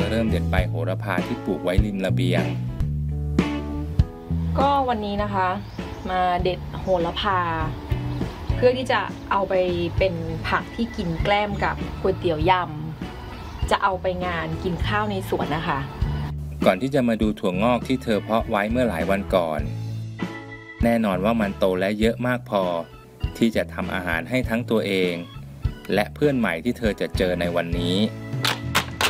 เริ่มเด็ดใบโหระพาที่ปลูกไว้ริมระเบียงก็วันนี้นะคะมาเด็ดโหระพาเพื่อที่จะเอาไปเป็นผักที่กินแกล้มกับก๋วยเตี๋ยวยำจะเอาไปงานกินข้าวในสวนนะคะก่อนที่จะมาดูถั่วงอกที่เธอเพาะไว้เมื่อหลายวันก่อนแน่นอนว่ามันโตและเยอะมากพอที่จะทำอาหารให้ทั้งตัวเองและเพื่อนใหม่ที่เธอจะเจอในวันนี้